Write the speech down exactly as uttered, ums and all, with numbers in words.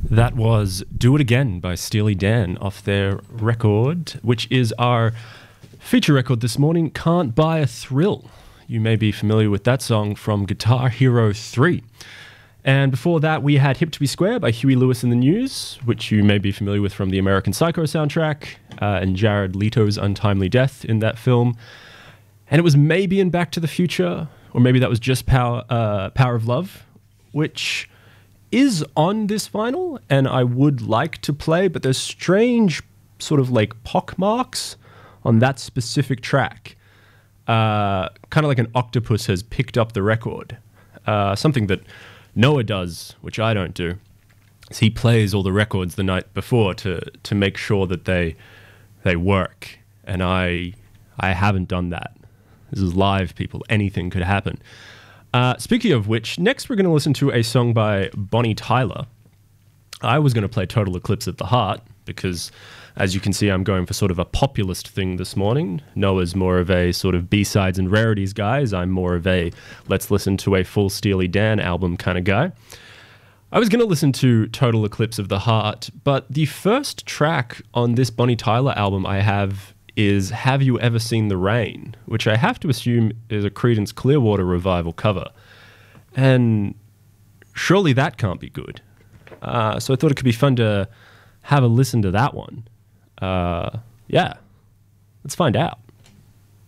That was Do It Again by Steely Dan off their record, which is our feature record this morning, Can't Buy a Thrill. You may be familiar with that song from Guitar Hero three. And before that, we had Hip to Be Square by Huey Lewis and the News, which you may be familiar with from the American Psycho soundtrack, uh, and Jared Leto's untimely death in that film. And it was maybe in Back to the Future, or maybe that was just Power, uh, Power of Love, which is on this vinyl, and I would like to play, but there's strange sort of like pock marks on that specific track. Uh, kind of like an octopus has picked up the record. Uh, something that Noah does, which I don't do, is he plays all the records the night before to to make sure that they they work. And I I haven't done that. This is live, people. Anything could happen. Uh, speaking of which, next we're going to listen to a song by Bonnie Tyler. I was going to play Total Eclipse of the Heart because, as you can see, I'm going for sort of a populist thing this morning. Noah's more of a sort of B-sides and rarities guy. I'm more of a let's listen to a full Steely Dan album kind of guy. I was going to listen to Total Eclipse of the Heart, but the first track on this Bonnie Tyler album I have is Have You Ever Seen the Rain, which I have to assume is a Creedence Clearwater Revival cover. And surely that can't be good. Uh, so I thought it could be fun to have a listen to that one. Uh, yeah, let's find out.